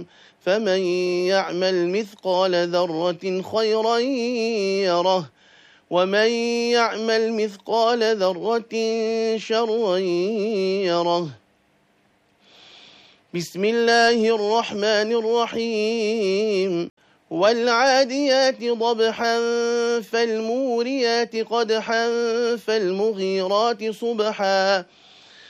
فمن يعمل مثقال ذرة خيرا يره ومن يعمل مثقال ذرة شرا يره. بسم الله الرحمن الرحيم. والعاديات ضبحا فالموريات قدحا فالمغيرات صبحا